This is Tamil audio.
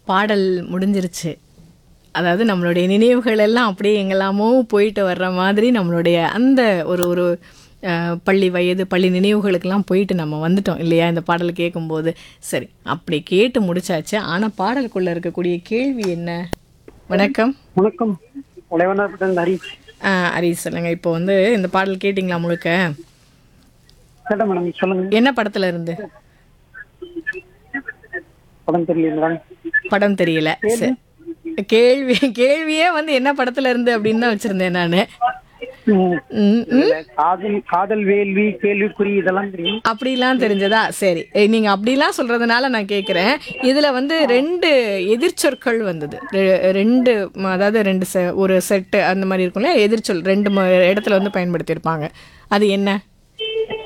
பாடல் முடிஞ்சிருச்சு. அதாவது நம்மளுடைய நினைவுகள் எல்லாம் அப்படியே எங்கெல்லாமோ போயிட்டு வர்ற மாதிரி நம்மளுடைய அந்த ஒரு ஒரு பள்ளி வயது பள்ளி நினைவுகளுக்கெல்லாம் போயிட்டு நம்ம வந்துட்டோம் இல்லையா இந்த பாடல் கேட்கும்போது. சரி, அப்படி கேட்டு முடிச்சாச்சு. ஆனால் பாடலுக்குள்ளே இருக்கக்கூடிய கேள்வி என்ன? வணக்கம். வணக்கம். உடையவனார்பேட்டை ஹரிஷ். ஹரிஷ் சொல்லுங்க. இப்போ வந்து இந்த பாடல் கேட்டிங்களா முழுக்க? கேட்டேன் மேடம், சொல்லுங்க. என்ன படத்துல இருந்து? படம் தெரியல மேடம். படம் தெரியல. கேள்வியே வந்து என்ன படத்துல இருந்து அப்படின்னு தான் வச்சிருந்தேன் நானு. காதல் வேள்வி கேள்விக்குறி இதெல்லாம் தெரியும். அப்படிலாம் தெரிஞ்சதா? சரி, நீங்க அப்படிலாம் சொல்றதுனால நான் கேட்குறேன். இதுல வந்து 2 எதிர்ச்சொற்கள் வந்தது. 2 அதாவது 2 ஒரு செட்டு அந்த மாதிரி இருக்கும்ல, எதிர்ச்சொல் 2 இடத்துல வந்து பயன்படுத்தியிருப்பாங்க. அது என்ன?